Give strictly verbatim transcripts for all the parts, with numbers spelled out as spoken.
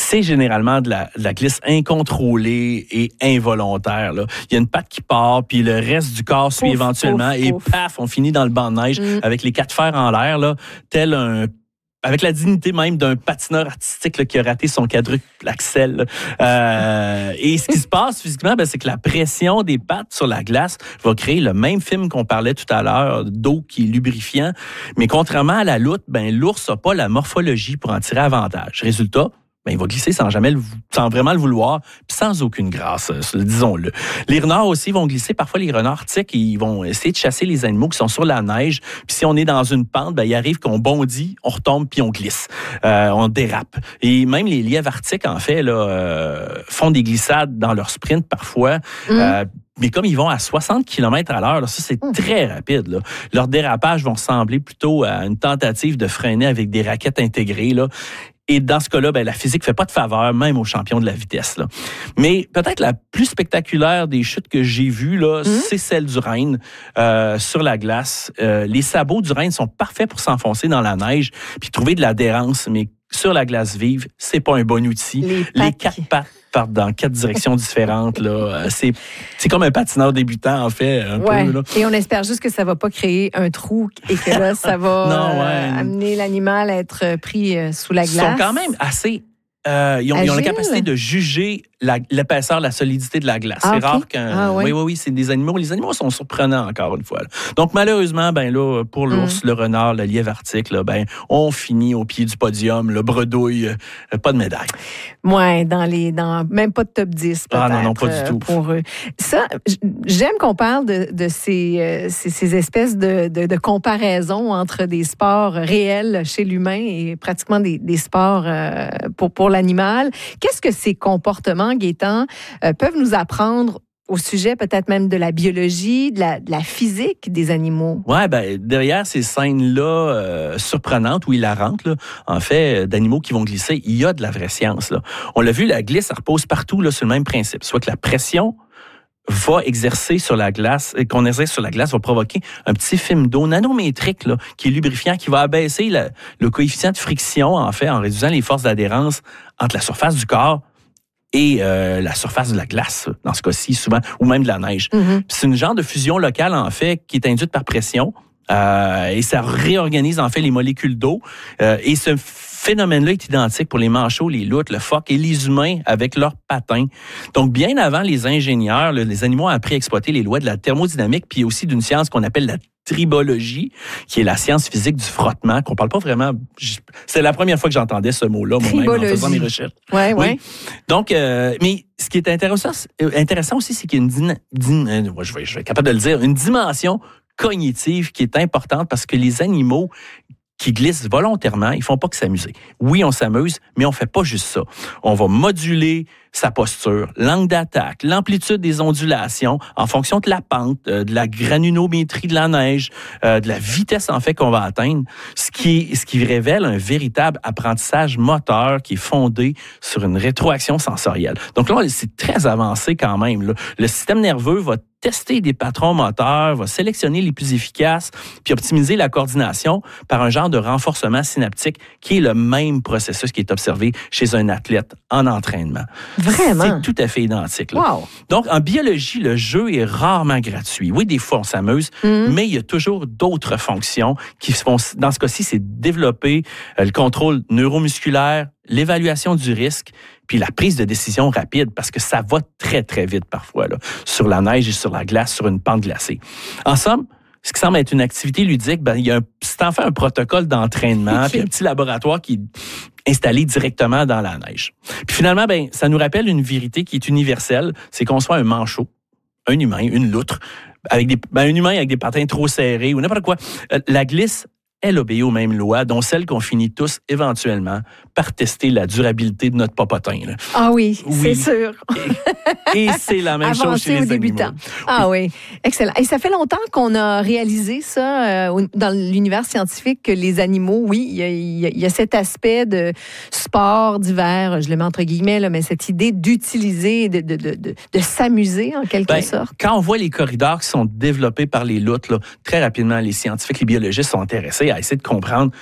c'est généralement de la, de la glisse incontrôlée et involontaire. Là. Il y a une patte qui part, puis le reste du corps suit Ouf, éventuellement, ouf, et ouf. paf, on finit dans le banc de neige Mm. avec les quatre fers en l'air, là, tel un avec la dignité même d'un patineur artistique là, qui a raté son quadruple axel. Euh, et ce qui se passe physiquement, ben, c'est que la pression des pattes sur la glace va créer le même film qu'on parlait tout à l'heure, d'eau qui est lubrifiant. Mais contrairement à la loutre, ben, l'ours n'a pas la morphologie pour en tirer avantage. Résultat, ben, il va glisser sans jamais le, sans vraiment le vouloir, puis sans aucune grâce, disons-le. Les renards aussi vont glisser. Parfois, les renards tiques, ils vont essayer de chasser les animaux qui sont sur la neige. Puis si on est dans une pente, ben, il arrive qu'on bondit, on retombe, puis on glisse. Euh, on dérape. Et même les lièvres arctiques, en fait, là, euh, font des glissades dans leur sprint parfois. Mm. Euh, Mais comme ils vont à soixante kilomètres à l'heure, là, ça, c'est très rapide. Là. Leurs dérapages vont ressembler plutôt à une tentative de freiner avec des raquettes intégrées. Là. Et dans ce cas-là, ben, la physique ne fait pas de faveur, même aux champions de la vitesse. Là. Mais peut-être la plus spectaculaire des chutes que j'ai vues, là, mmh. c'est celle du renne euh, sur la glace. Euh, les sabots du renne sont parfaits pour s'enfoncer dans la neige puis trouver de l'adhérence, mais sur la glace vive, c'est pas un bon outil. Les, les quatre pattes partent dans quatre directions différentes. Là. C'est, c'est comme un patineur débutant, en fait. Un ouais. peu, là. Et on espère juste que ça va pas créer un trou et que là, ça va non, ouais. euh, amener l'animal à être pris euh, sous la glace. Ils sont quand même assez... Euh, ils, ont, ils ont la capacité de juger la, l'épaisseur, la solidité de la glace. Ah, c'est okay. rare qu'un... Ah, oui. oui, oui, oui, c'est des animaux. Les animaux sont surprenants, encore une fois. Là. Donc, malheureusement, ben là, pour l'ours, mm. le renard, le lièvre arctique, là, ben, on finit au pied du podium, le bredouille, euh, pas de médaille. Oui, dans les, dans, même pas de top dix, peut-être. Ah non, non, pas du tout. Pour eux. Ça, j'aime qu'on parle de, de ces, euh, ces, ces espèces de, de, de comparaisons entre des sports réels chez l'humain et pratiquement des, des sports euh, pour, pour l'animal. Qu'est-ce que ces comportements, Gaétan, euh, peuvent nous apprendre au sujet peut-être même de la biologie, de la, de la physique des animaux? Oui, ben derrière ces scènes-là euh, surprenantes ou hilarantes, là, en fait, d'animaux qui vont glisser, il y a de la vraie science. Là. On l'a vu, la glisse, ça repose partout là, sur le même principe. Soit que la pression va exercer sur la glace, qu'on exerce sur la glace, va provoquer un petit film d'eau nanométrique là, qui est lubrifiant, qui va abaisser la, le coefficient de friction, en fait, en réduisant les forces d'adhérence entre la surface du corps et euh, la surface de la glace, dans ce cas-ci, souvent, ou même de la neige. Mm-hmm. C'est une genre de fusion locale, en fait, qui est induite par pression, euh, et ça réorganise, en fait, les molécules d'eau, euh, et ce phénomène-là est identique pour les manchots, les loutres, le phoque et les humains avec leurs patins. Donc, bien avant les ingénieurs, là, les animaux ont appris à exploiter les lois de la thermodynamique, puis aussi d'une science qu'on appelle la tribologie, qui est la science physique du frottement, qu'on parle pas vraiment... C'est la première fois que j'entendais ce mot-là, moi-même, en faisant mes recherches. Ouais, oui, oui. Donc, euh, mais ce qui est intéressant, intéressant aussi, c'est qu'il y a une... Din, din, je, vais, je vais être capable de le dire, une dimension cognitive qui est importante parce que les animaux qui glissent volontairement, ils font pas que s'amuser. Oui, on s'amuse, mais on fait pas juste ça. On va moduler sa posture, l'angle d'attaque, l'amplitude des ondulations en fonction de la pente, euh, de la granulométrie de la neige, euh, de la vitesse en fait qu'on va atteindre, ce qui, ce qui révèle un véritable apprentissage moteur qui est fondé sur une rétroaction sensorielle. Donc là, c'est très avancé quand même. Là. Le système nerveux va tester des patrons moteurs, va sélectionner les plus efficaces, puis optimiser la coordination par un genre de renforcement synaptique qui est le même processus qui est observé chez un athlète en entraînement. Vraiment? C'est tout à fait identique. Là. Wow. Donc, en biologie, le jeu est rarement gratuit. Oui, des fois, on s'amuse, mm-hmm. mais il y a toujours d'autres fonctions qui se font, dans ce cas-ci, c'est développer euh, le contrôle neuromusculaire, l'évaluation du risque, puis la prise de décision rapide, parce que ça va très, très vite parfois, là, sur la neige et sur la glace, sur une pente glacée. En somme, ce qui semble être une activité ludique, ben, il y a un, c'est en fait un protocole d'entraînement, okay. puis un petit laboratoire qui est installé directement dans la neige. Puis finalement, ben, ça nous rappelle une vérité qui est universelle, c'est qu'on soit un manchot, un humain, une loutre, avec des, ben, un humain avec des patins trop serrés ou n'importe quoi. Euh, la glisse, elle obéit aux mêmes lois, dont celles qu'on finit tous éventuellement par tester la durabilité de notre popotin. Là. Ah oui, oui, c'est sûr. Et, et c'est la même Avancer chose chez les débutants. animaux. Ah oui. oui, excellent. Et ça fait longtemps qu'on a réalisé ça euh, dans l'univers scientifique, que les animaux, oui, il y a, il y a, il y a cet aspect de sport d'hiver, je le mets entre guillemets, là, mais cette idée d'utiliser, de, de, de, de, de s'amuser en quelque ben, sorte. Quand on voit les corridors qui sont développés par les loutres, là, très rapidement, les scientifiques, les biologistes sont intéressés à essayer de comprendre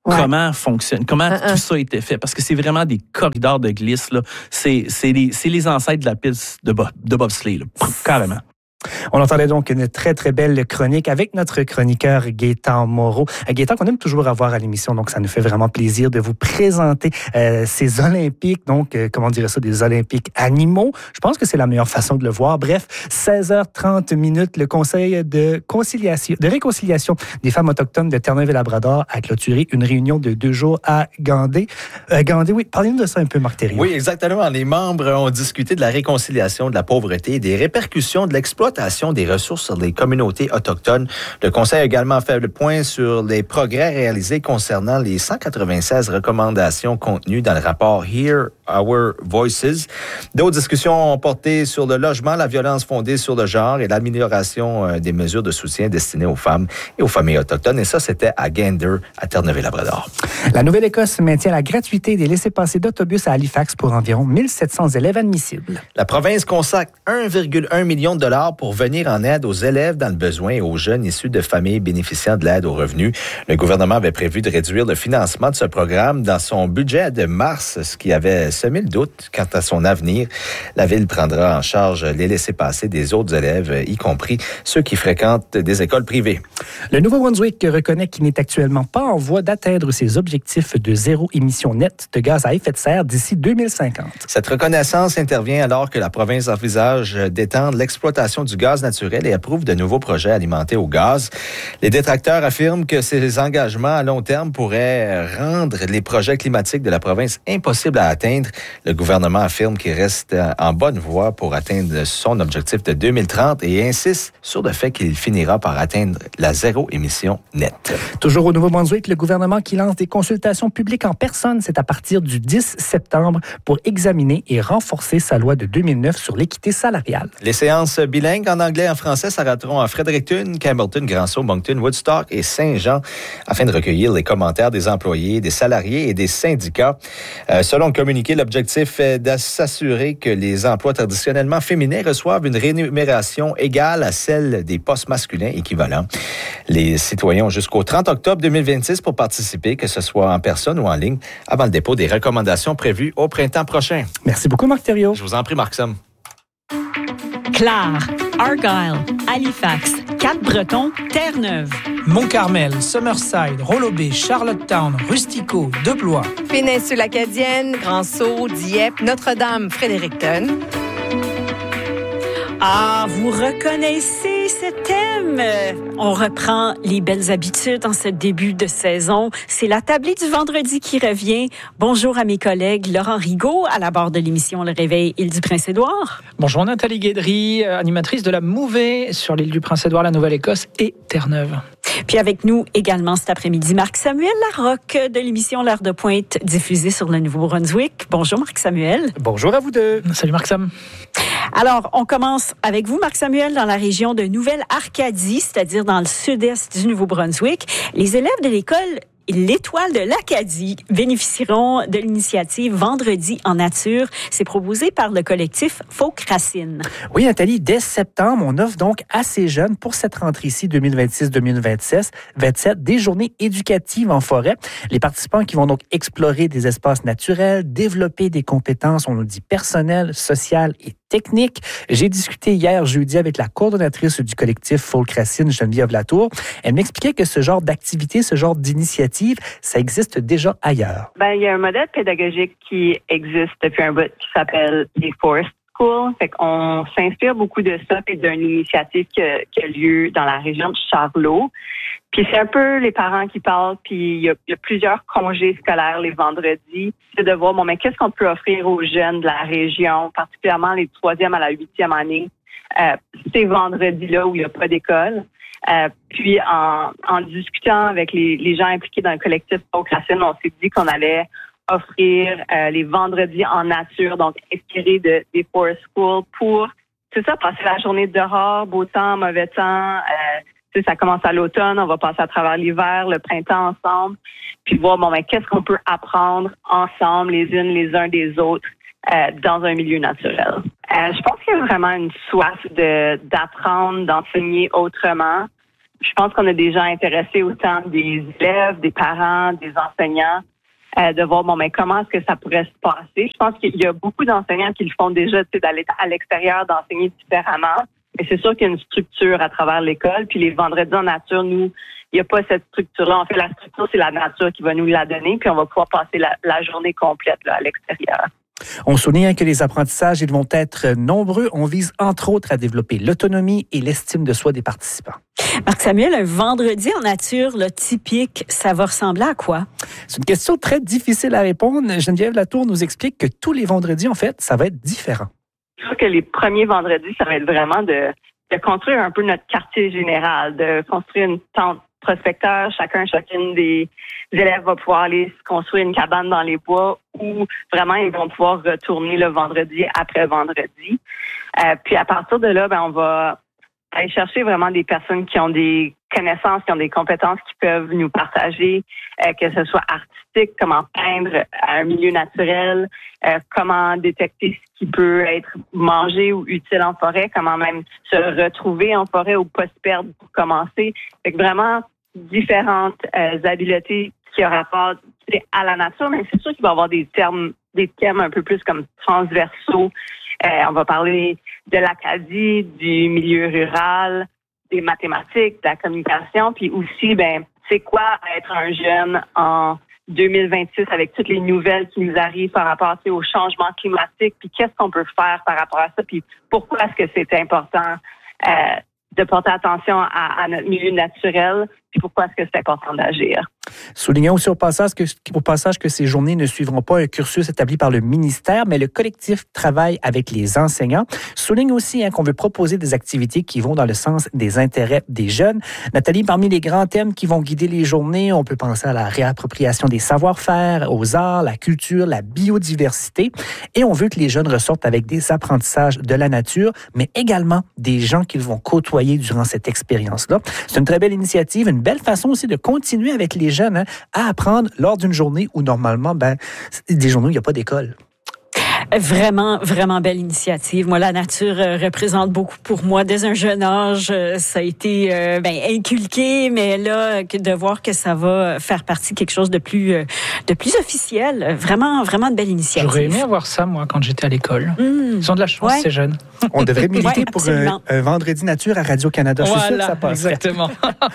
Ouais. Comment fonctionne, comment uh-uh. tout ça a été fait. Parce que c'est vraiment des corridors de glisse. Là. C'est, c'est, les, c'est les ancêtres de la piste de, bo- de bobsleigh, là, carrément. On entendait donc une très, très belle chronique avec notre chroniqueur Gaétan Moreau. Gaétan, qu'on aime toujours avoir à l'émission, donc ça nous fait vraiment plaisir de vous présenter euh, ces Olympiques, donc, euh, comment dirait ça, des Olympiques animaux. Je pense que c'est la meilleure façon de le voir. Bref, seize heures trente minutes, le Conseil de conciliation, de réconciliation des femmes autochtones de Terre-Neuve-et-Labrador a clôturé une réunion de deux jours à Gandé. Euh, Gandé, oui, parlez-nous de ça un peu, Marc Thériault. Oui, exactement. Les membres ont discuté de la réconciliation de la pauvreté et des répercussions de l'exploitation des ressources sur les communautés autochtones. Le Conseil a également fait le point sur les progrès réalisés concernant les cent quatre-vingt-seize recommandations contenues dans le rapport Hear Our Voices. D'autres discussions ont porté sur le logement, la violence fondée sur le genre et l'amélioration des mesures de soutien destinées aux femmes et aux familles autochtones. Et ça, c'était à Gander, à Terre-Neuve-et-Labrador. La Nouvelle-Écosse maintient la gratuité des laissez-passer d'autobus à Halifax pour environ mille sept cents élèves admissibles. La province consacre un virgule un million de dollars pour venir en aide aux élèves dans le besoin et aux jeunes issus de familles bénéficiant de l'aide aux revenus. Le gouvernement avait prévu de réduire le financement de ce programme dans son budget de mars, ce qui avait semé le doute quant à son avenir. La Ville prendra en charge les laissez-passer des autres élèves, y compris ceux qui fréquentent des écoles privées. Le Nouveau-Brunswick reconnaît qu'il n'est actuellement pas en voie d'atteindre ses objectifs de zéro émission nette de gaz à effet de serre d'ici deux mille cinquante. Cette reconnaissance intervient alors que la province envisage d'étendre l'exploitation du gaz naturel et approuve de nouveaux projets alimentés au gaz. Les détracteurs affirment que ces engagements à long terme pourraient rendre les projets climatiques de la province impossibles à atteindre. Le gouvernement affirme qu'il reste en bonne voie pour atteindre son objectif de deux mille trente et insiste sur le fait qu'il finira par atteindre la zéro émission nette. Toujours au Nouveau-Brunswick, le gouvernement qui lance des consultations publiques en personne, c'est à partir du dix septembre pour examiner et renforcer sa loi de deux mille neuf sur l'équité salariale. Les séances bilingues en anglais et en français s'arrêteront à Fredericton, Campbellton, Grand-Sault, Moncton, Woodstock et Saint-Jean afin de recueillir les commentaires des employés, des salariés et des syndicats. Euh, selon le communiqué, l'objectif est de s'assurer que les emplois traditionnellement féminins reçoivent une rémunération égale à celle des postes masculins équivalents. Les citoyens ont jusqu'au trente octobre deux mille vingt-six pour participer, que ce soit en personne ou en ligne, avant le dépôt des recommandations prévues au printemps prochain. Merci beaucoup, Marc Thériault. Je vous en prie, Marc-Sam. Clare, Argyle, Halifax, Cap-Breton, Terre-Neuve. Mont-Carmel, Summerside, Rollo-Bay, Charlottetown, Rustico, Deblois. Péninsule acadienne, Grand-Sault, Dieppe, Notre-Dame, Fredericton. Ah, vous reconnaissez ce thème? On reprend les belles habitudes en ce début de saison. C'est la tablée du vendredi qui revient. Bonjour à mes collègues Laurent Rigaud, à la barre de l'émission Le Réveil, île du Prince-Édouard. Bonjour Nathalie Guédry, animatrice de la Mouvée sur l'île du Prince-Édouard, la Nouvelle-Écosse et Terre-Neuve. Puis avec nous également cet après-midi, Marc-Samuel Larocque de l'émission L'heure de pointe diffusée sur le Nouveau-Brunswick. Bonjour Marc-Samuel. Bonjour à vous deux. Salut Marc-Sam. Alors, on commence avec vous, Marc-Samuel, dans la région de Nouvelle-Arcadie, c'est-à-dire dans le sud-est du Nouveau-Brunswick. Les élèves de l'école L'Étoile de l'Acadie bénéficieront de l'initiative Vendredi en nature. C'est proposé par le collectif Folk Racine. Oui, Nathalie, dès septembre, on offre donc à ces jeunes, pour cette rentrée-ci deux mille vingt-six deux mille vingt-sept, des journées éducatives en forêt. Les participants qui vont donc explorer des espaces naturels, développer des compétences, on nous dit personnelles, sociales et techniques. J'ai discuté hier jeudi avec la coordonnatrice du collectif Folk Racine, Geneviève Latour. Elle m'expliquait que ce genre d'activité, ce genre d'initiative, ça existe déjà ailleurs. Ben, il y a un modèle pédagogique qui existe depuis un bout qui s'appelle les Forest Schools. Fait qu'on s'inspire beaucoup de ça et d'une initiative qui a, qui a lieu dans la région de Charlot. Puis c'est un peu les parents qui parlent, puis il y a, il y a plusieurs congés scolaires les vendredis. C'est de voir, bon, mais qu'est-ce qu'on peut offrir aux jeunes de la région, particulièrement les troisième à la huitième année, euh, ces vendredis-là où il n'y a pas d'école. Euh, puis en, en discutant avec les, les gens impliqués dans le collectif Folk Racine, on s'est dit qu'on allait offrir euh, les vendredis en nature, donc inspirés de, des Forest Schools pour, c'est ça, passer la journée dehors, beau temps, mauvais temps. Euh, ça commence à l'automne, on va passer à travers l'hiver, le printemps ensemble, puis voir, bon, ben, qu'est-ce qu'on peut apprendre ensemble, les unes, les uns des autres, euh, dans un milieu naturel. Euh, je pense qu'il y a vraiment une soif de, d'apprendre, d'enseigner autrement. je pense qu'on a des gens intéressés, autant des élèves, des parents, des enseignants, euh, de voir, bon, mais comment est-ce que ça pourrait se passer. Je pense qu'il y a beaucoup d'enseignants qui le font déjà, tu sais, d'aller à l'extérieur, d'enseigner différemment. Mais c'est sûr qu'il y a une structure à travers l'école. Puis les vendredis en nature, nous, il n'y a pas cette structure-là. En fait, la structure, c'est la nature qui va nous la donner. Puis on va pouvoir passer la, la journée complète là, à l'extérieur. On souligne que les apprentissages, ils vont être nombreux. On vise entre autres à développer l'autonomie et l'estime de soi des participants. Marc-Samuel, un vendredi en nature là, typique, ça va ressembler à quoi? C'est une question très difficile à répondre. Geneviève Latour nous explique que tous les vendredis, en fait, ça va être différent. Je crois que les premiers vendredis, ça va être vraiment de, de construire un peu notre quartier général, de construire une tente prospecteur. Chacun, chacune des élèves va pouvoir aller se construire une cabane dans les bois où vraiment ils vont pouvoir retourner le vendredi après vendredi. Euh, puis à partir de là, ben on va aller chercher vraiment des personnes qui ont des connaissances, qui ont des compétences qui peuvent nous partager, euh, que ce soit artistique, comment peindre à un milieu naturel, euh, comment détecter ce qui peut être mangé ou utile en forêt, comment même se retrouver en forêt ou pas se perdre pour commencer. Fait que vraiment différentes euh, habiletés qui ont rapport à la nature, mais c'est sûr qu'il va y avoir des termes, des thèmes un peu plus comme transversaux. Euh, on va parler de l'Acadie, du milieu rural, des mathématiques, de la communication, puis aussi, ben, c'est quoi être un jeune en deux mille vingt-six avec toutes les nouvelles qui nous arrivent par rapport au changement climatique, puis qu'est-ce qu'on peut faire par rapport à ça, puis pourquoi est-ce que c'est important euh, de porter attention à, à notre milieu naturel, puis pourquoi est-ce que c'est important d'agir. Soulignons aussi au passage, que, au passage que ces journées ne suivront pas un cursus établi par le ministère, mais le collectif travaille avec les enseignants. Souligne aussi hein, qu'on veut proposer des activités qui vont dans le sens des intérêts des jeunes. Nathalie, parmi les grands thèmes qui vont guider les journées, on peut penser à la réappropriation des savoir-faire, aux arts, la culture, la biodiversité. Et on veut que les jeunes ressortent avec des apprentissages de la nature, mais également des gens qu'ils vont côtoyer durant cette expérience-là. C'est une très belle initiative, une belle façon aussi de continuer avec les jeunes hein, à apprendre lors d'une journée où normalement, ben, des journées où il n'y a pas d'école. Vraiment, vraiment belle initiative. Moi, la nature euh, représente beaucoup pour moi. Dès un jeune âge, euh, ça a été euh, ben, inculqué, mais là, que de voir que ça va faire partie de quelque chose de plus, euh, de plus officiel, vraiment, vraiment de belle initiative. J'aurais aimé avoir ça, moi, quand j'étais à l'école. Mmh. Ils ont de la chance, ouais. ces jeunes. On devrait militer ouais, pour un, un vendredi nature à Radio-Canada. Voilà, je suis sûr que ça passerait. Exactement.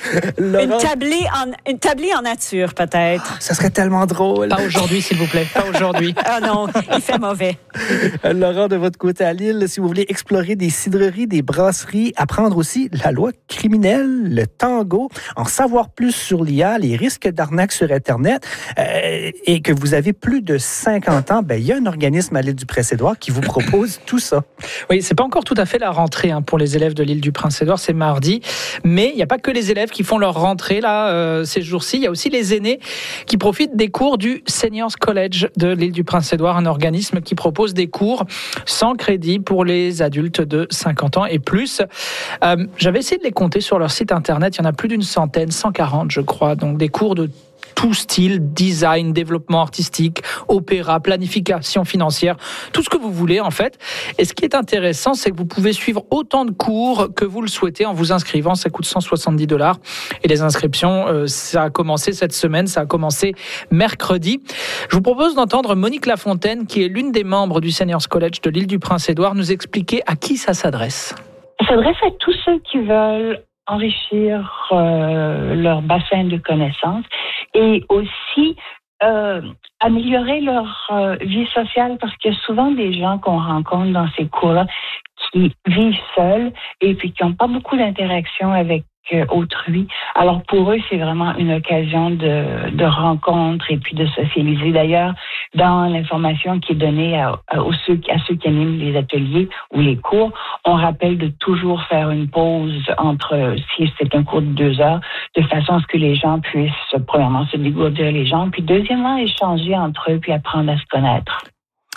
une, tablée en, une tablée en nature, peut-être. Ça serait tellement drôle. Pas aujourd'hui, s'il vous plaît. Pas aujourd'hui. Ah non, il fait mauvais. Laurent, de votre côté à Lille, si vous voulez explorer des cidreries, des brasseries, apprendre aussi la loi criminelle, le tango, en savoir plus sur l'I A, les risques d'arnaque sur Internet, euh, et que vous avez plus de cinquante ans, ben, il y a un organisme à l'île du Prince-Édouard qui vous propose tout ça. Oui, c'est pas encore tout à fait la rentrée hein, pour les élèves de l'île du Prince-Édouard, c'est mardi, mais il n'y a pas que les élèves qui font leur rentrée là euh, ces jours-ci, il y a aussi les aînés qui profitent des cours du Seniors College de l'île du Prince-Édouard, un organisme qui propose des cours sans crédit pour les adultes de cinquante ans et plus. Euh, j'avais essayé de les compter sur leur site internet, il y en a plus d'une centaine, cent quarante je crois, donc des cours de tout style, design, développement artistique, opéra, planification financière, tout ce que vous voulez en fait. Et ce qui est intéressant, c'est que vous pouvez suivre autant de cours que vous le souhaitez en vous inscrivant. Ça coûte cent soixante-dix dollars. Et les inscriptions, euh, ça a commencé cette semaine, ça a commencé mercredi. Je vous propose d'entendre Monique Lafontaine, qui est l'une des membres du Seniors College de l'île du Prince-Édouard, nous expliquer à qui ça s'adresse. Ça s'adresse à tous ceux qui veulent enrichir euh, leur bassin de connaissances et aussi euh, améliorer leur euh, vie sociale, parce qu'il y a souvent des gens qu'on rencontre dans ces cours-là qui vivent seuls et puis qui n'ont pas beaucoup d'interaction avec euh, autrui. Alors pour eux, c'est vraiment une occasion de, de rencontre et puis de socialiser. D'ailleurs, dans l'information qui est donnée à, à, à, ceux, à ceux qui animent les ateliers ou les cours, on rappelle de toujours faire une pause entre, si c'est un cours de deux heures, de façon à ce que les gens puissent, premièrement, se dégourdir les jambes, puis deuxièmement, échanger entre eux puis apprendre à se connaître.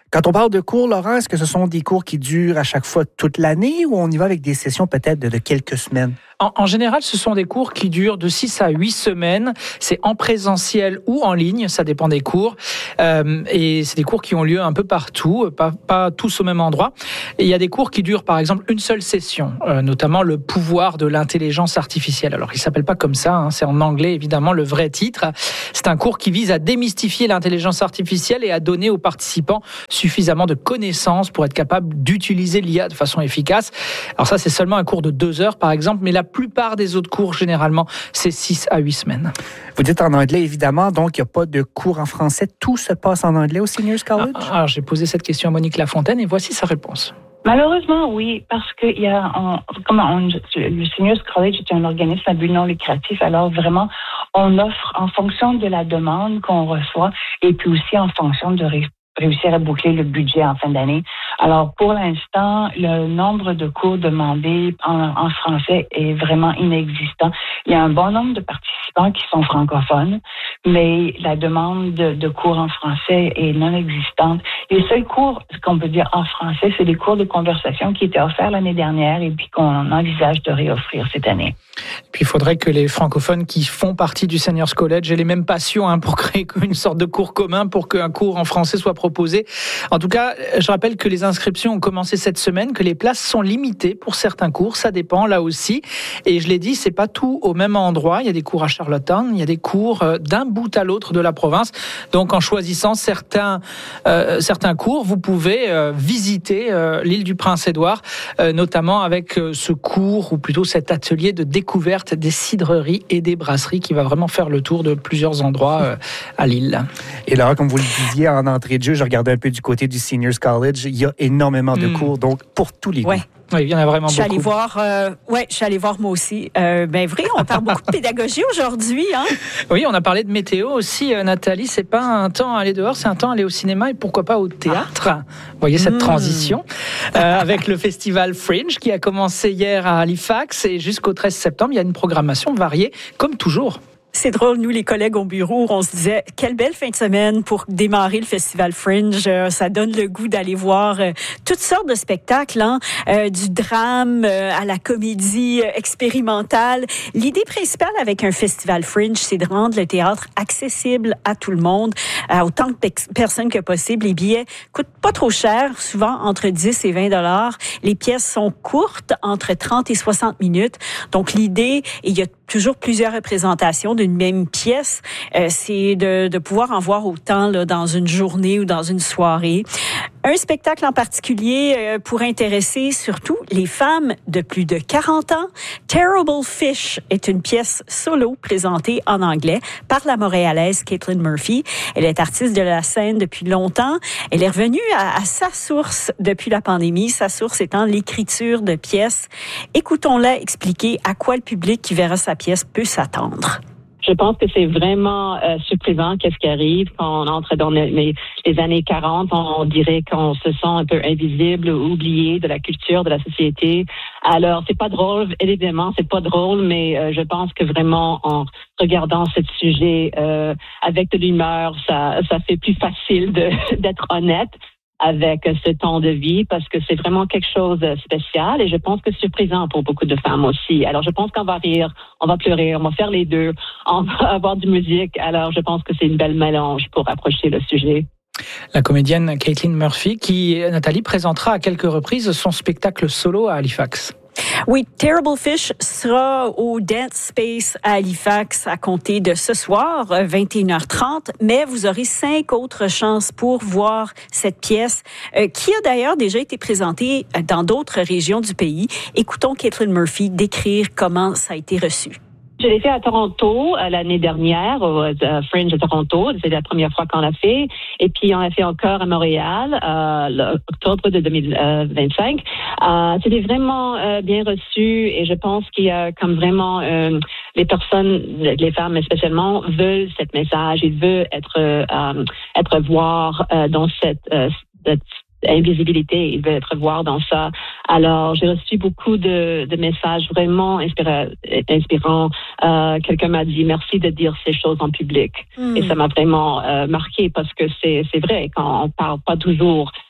Quand on parle de cours, Laurent, est-ce que ce sont des cours qui durent à chaque fois toute l'année ou on y va avec des sessions peut-être de, de quelques semaines? En, en général, ce sont des cours qui durent de six à huit semaines. C'est en présentiel ou en ligne, ça dépend des cours. Euh, et c'est des cours qui ont lieu un peu partout, pas, pas tous au même endroit. Et il y a des cours qui durent, par exemple, une seule session, euh, notamment le pouvoir de l'intelligence artificielle. Alors, il ne s'appelle pas comme ça, hein, c'est en anglais, évidemment, le vrai titre. C'est un cours qui vise à démystifier l'intelligence artificielle et à donner aux participants suffisamment de connaissances pour être capable d'utiliser l'I A de façon efficace. Alors ça, c'est seulement un cours de deux heures, par exemple, mais la plupart des autres cours, généralement, c'est six à huit semaines. Vous dites en anglais, évidemment, donc il n'y a pas de cours en français. Tout se passe en anglais au Seniors College? Ah, alors, j'ai posé cette question à Monique Lafontaine et voici sa réponse. Malheureusement, oui, parce que il y a, on, comment on, le Seniors College est un organisme à but non lucratif, alors vraiment, on offre en fonction de la demande qu'on reçoit et puis aussi en fonction de ré- réussir à boucler le budget en fin d'année. Alors, pour l'instant, le nombre de cours demandés en, en français est vraiment inexistant. Il y a un bon nombre de participants qui sont francophones, mais la demande de, de cours en français est non existante. Les seuls cours qu'on peut dire en français, c'est des cours de conversation qui étaient offerts l'année dernière et puis qu'on envisage de réoffrir cette année. Puis il faudrait que les francophones qui font partie du Seniors College aient les mêmes passions hein, pour créer une sorte de cours commun pour qu'un cours en français soit proposé. En tout cas, je rappelle que les inscriptions ont commencé cette semaine, que les places sont limitées pour certains cours, ça dépend là aussi. Et je l'ai dit, c'est pas tout au même endroit. Il y a des cours à Charlottetown, il y a des cours d'un bout à l'autre de la province. Donc en choisissant certains euh, certains cours, vous pouvez euh, visiter euh, l'île du Prince-Édouard, euh, notamment avec euh, ce cours ou plutôt cet atelier de découverte des cidreries et des brasseries qui va vraiment faire le tour de plusieurs endroits euh, à l'île. Et là, comme vous le disiez en entrée de jeu, je regardais un peu du côté du Seniors College, il y a énormément de mmh. cours, donc pour tous les goûts. Ouais. Oui, il y en a vraiment je suis beaucoup. Allée voir, euh, ouais, je suis allée voir moi aussi. Euh, ben vrai, on parle beaucoup de pédagogie aujourd'hui, hein. Oui, on a parlé de météo aussi, euh, Nathalie. C'est pas un temps à aller dehors, c'est un temps à aller au cinéma et pourquoi pas au théâtre. Ah. Vous voyez cette mmh. transition euh, avec le festival Fringe qui a commencé hier à Halifax et jusqu'au treize septembre, il y a une programmation variée comme toujours. C'est drôle, nous, les collègues au bureau, on se disait, quelle belle fin de semaine pour démarrer le Festival Fringe. Euh, ça donne le goût d'aller voir euh, toutes sortes de spectacles, hein, euh, du drame euh, à la comédie euh, expérimentale. L'idée principale avec un Festival Fringe, c'est de rendre le théâtre accessible à tout le monde, à autant de pe- personnes que possible. Les billets coûtent pas trop cher, souvent entre dix et vingt dollars. Les pièces sont courtes, entre trente et soixante minutes. Donc, l'idée, il y a toujours plusieurs représentations d'une même pièce, euh, c'est de, de pouvoir en voir autant là, dans une journée ou dans une soirée. Un spectacle en particulier euh, pour intéresser surtout les femmes de plus de quarante ans. Terrible Fish est une pièce solo présentée en anglais par la Montréalaise Caitlin Murphy. Elle est artiste de la scène depuis longtemps. Elle est revenue à, à sa source depuis la pandémie, sa source étant l'écriture de pièces. Écoutons-la expliquer à quoi le public qui verra sa pièce peut s'attendre. Je pense que c'est vraiment euh, surprenant qu'est-ce qui arrive quand on entre dans les, les, les années quarante. On, on dirait qu'on se sent un peu invisible, oublié de la culture, de la société. Alors, c'est pas drôle, évidemment, c'est pas drôle, mais euh, je pense que vraiment, en regardant ce sujet euh, avec de l'humeur, ça, ça fait plus facile de, d'être honnête avec ce temps de vie parce que c'est vraiment quelque chose de spécial et je pense que c'est surprenant pour beaucoup de femmes aussi. Alors, je pense qu'on va rire, on va pleurer, on va faire les deux, on va avoir du musique. Alors, je pense que c'est une belle mélange pour approcher le sujet. La comédienne Caitlin Murphy qui, Nathalie, présentera à quelques reprises son spectacle solo à Halifax. Oui, Terrible Fish sera au Dance Space à Halifax à compter de ce soir, vingt et une heures trente, mais vous aurez cinq autres chances pour voir cette pièce euh, qui a d'ailleurs déjà été présentée dans d'autres régions du pays. Écoutons Caitlin Murphy décrire comment ça a été reçu. Je l'ai fait à Toronto euh, l'année dernière, au euh, Fringe de Toronto. C'est la première fois qu'on l'a fait. Et puis, on l'a fait encore à Montréal, euh, l'octobre de deux mille vingt-cinq. Euh, c'était vraiment euh, bien reçu et je pense qu'il y a comme vraiment euh, les personnes, les femmes spécialement, veulent ce message. Ils veulent être, euh, être voir euh, dans cette, euh, cette invisibilité, il veut être voir dans ça. Alors, j'ai reçu beaucoup de, de messages vraiment inspira, inspirants. Euh, quelqu'un m'a dit merci de dire ces choses en public. Mm. Et ça m'a vraiment euh, marqué parce que c'est, c'est vrai, quand on parle pas toujours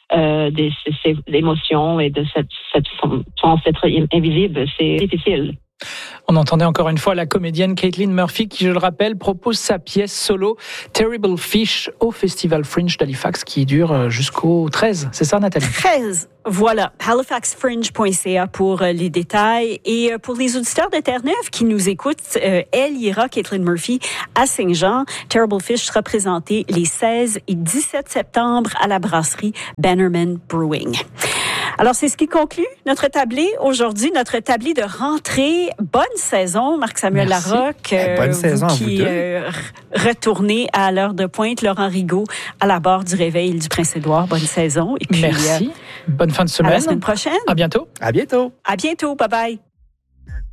euh, des, ces, ces émotions et de cette, cette sens d'être invisible. C'est difficile. On entendait encore une fois la comédienne Caitlin Murphy qui, je le rappelle, propose sa pièce solo Terrible Fish au Festival Fringe d'Halifax qui dure jusqu'au treize. C'est ça, Nathalie? treize. Voilà, halifax fringe point c a pour les détails. Et pour les auditeurs de Terre-Neuve qui nous écoutent, euh, elle ira, Caitlin Murphy, à Saint-Jean. Terrible Fish sera présenté les seize et dix-sept septembre à la brasserie Bannerman Brewing. Alors, c'est ce qui conclut notre tablé aujourd'hui, notre tablé de rentrée. Bonne saison, Marc-Samuel Merci. Larocque. Euh, Bonne saison vous à vous qui deux. euh, retournez à l'heure de pointe, Laurent Rigaud, à la barre du Réveil du Prince-Édouard. Bonne saison. Et puis, Merci. Euh, Bonne fin de à semaine. la semaine prochaine. À bientôt. À bientôt. À bientôt. Bye-bye.